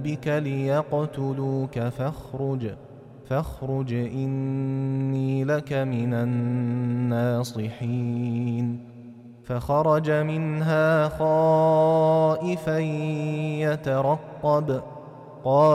بك ليقتلوك فاخرج إني لك من الناصحين. فخرج منها خائفا يترقب. قال